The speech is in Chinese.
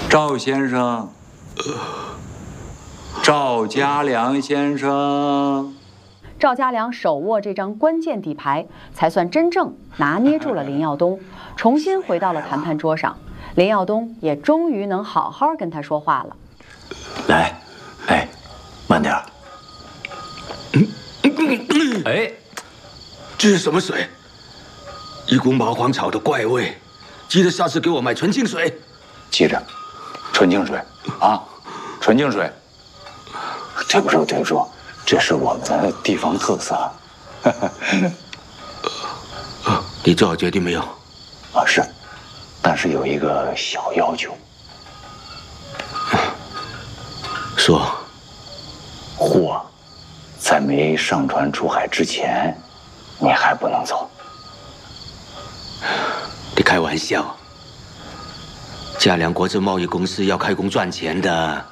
赵先生，赵家良先生。 赵家良手握这张关键底牌，才算真正拿捏住了林耀东，重新回到了谈判桌上。林耀东也终于能好好跟他说话了。 来，哎，慢点儿。 哎， 这是什么水？一股麻黄草的怪味，记得下次给我买纯净水。 记着，纯净水啊，纯净水。对不住，对不住，这是我们的地方特色。 你做好决定没有？ 啊，是，但是有一个小要求。 说。 货在没上船出海之前，你还不能走。 你开玩笑？嘉良国际贸易公司要开工赚钱的。